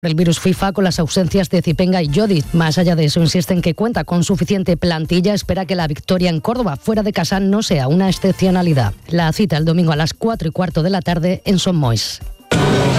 El virus FIFA con las ausencias de Zipenga y Llodit. Más allá de eso, insiste en que cuenta con suficiente plantilla. Espera que la victoria en Córdoba, fuera de casa, no sea una excepcionalidad. La cita el domingo a las 4:15 de la tarde en Son Moix.